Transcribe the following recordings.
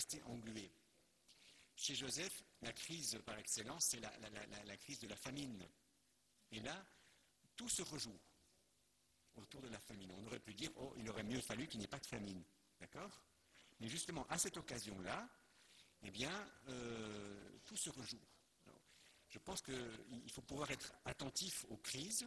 rester englué. Chez Joseph, la crise par excellence, c'est la crise de la famine. Et là, tout se rejoue autour de la famine. On aurait pu dire, oh, il aurait mieux fallu qu'il n'y ait pas de famine. D'accord? Mais justement, à cette occasion-là, eh bien, tout se rejoue. Alors, je pense qu'il faut pouvoir être attentif aux crises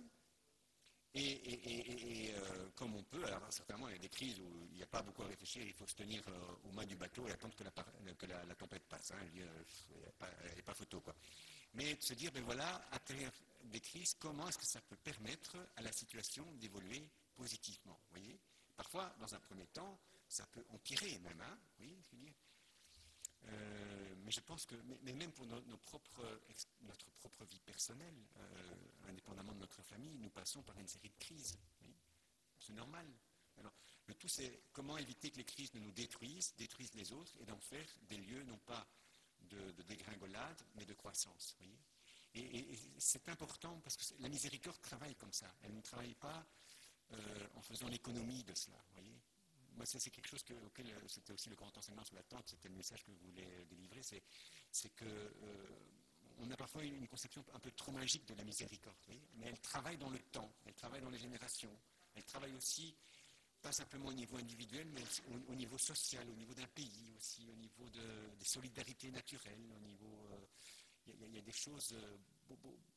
et comme on peut, alors certainement il y a des crises où il n'y a pas beaucoup à réfléchir, il faut se tenir au mât du bateau et attendre que la tempête passe. Hein, il n'y a pas photo, quoi. Mais de se dire, ben voilà, à travers des crises, comment est-ce que ça peut permettre à la situation d'évoluer positivement, vous voyez? Parfois, dans un premier temps, ça peut empirer même, hein, vous voyez ce que je veux dire? Mais je pense que, mais même pour notre propre vie personnelle, indépendamment de notre famille, nous passons par une série de crises. Oui, c'est normal. Alors, le tout, c'est comment éviter que les crises ne nous détruisent les autres, et d'en faire des lieux non pas de dégringolade, mais de croissance. Voyez, et c'est important parce que la miséricorde travaille comme ça. Elle ne travaille pas en faisant l'économie de cela. Voyez, moi, c'est quelque chose auquel c'était aussi le grand enseignement sur l'attente, c'était le message que je voulais délivrer, c'est que on a parfois une conception un peu trop magique de la miséricorde, mais elle travaille dans le temps, elle travaille dans les générations, elle travaille aussi, pas simplement au niveau individuel, mais au niveau social, au niveau d'un pays aussi, au niveau des solidarités naturelles, au niveau... Il y a des choses